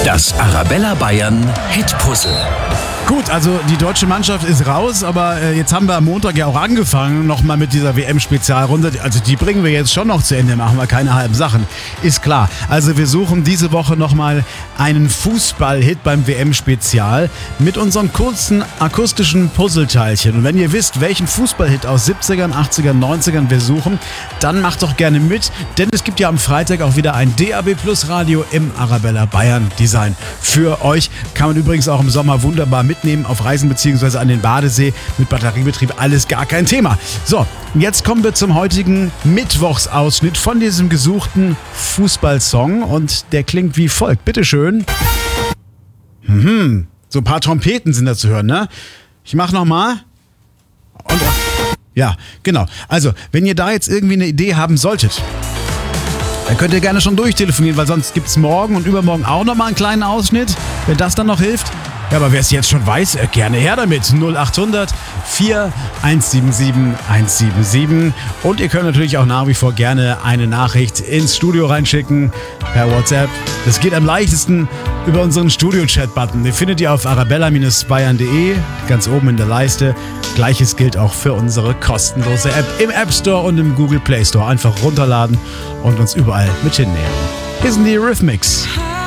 Das Arabella Bayern Hitpuzzle. Gut, also die deutsche Mannschaft ist raus, aber jetzt haben wir am Montag ja auch angefangen, nochmal mit dieser WM-Spezialrunde. Also die bringen wir jetzt schon noch zu Ende, machen wir keine halben Sachen, ist klar. Also wir suchen diese Woche nochmal einen Fußball-Hit beim WM-Spezial mit unseren kurzen akustischen Puzzleteilchen. Und wenn ihr wisst, welchen Fußball-Hit aus 70ern, 80ern, 90ern wir suchen, dann macht doch gerne mit, denn es gibt ja am Freitag auch wieder ein DAB Plus Radio im Arabella Bayern Design. Für euch kann man übrigens auch im Sommer wunderbar mitnehmen auf Reisen bzw. an den Badesee mit Batteriebetrieb, alles gar kein Thema. So, jetzt kommen wir zum heutigen Mittwochsausschnitt von diesem gesuchten Fußballsong und der klingt wie folgt. Bitteschön. So ein paar Trompeten sind da zu hören, ne? Ich mach nochmal. Und ja, genau. Also, wenn ihr da jetzt irgendwie eine Idee haben solltet, dann könnt ihr gerne schon durchtelefonieren, weil sonst gibt's morgen und übermorgen auch nochmal einen kleinen Ausschnitt, wenn das dann noch hilft. Ja, aber wer es jetzt schon weiß, gerne her damit. 0800 4177 177. Und ihr könnt natürlich auch nach wie vor gerne eine Nachricht ins Studio reinschicken per WhatsApp. Das geht am leichtesten über unseren Studio-Chat-Button. Den findet ihr auf arabella-bayern.de, ganz oben in der Leiste. Gleiches gilt auch für unsere kostenlose App im App Store und im Google Play Store. Einfach runterladen und uns überall mit hinnehmen. Hier sind die Eurythmics.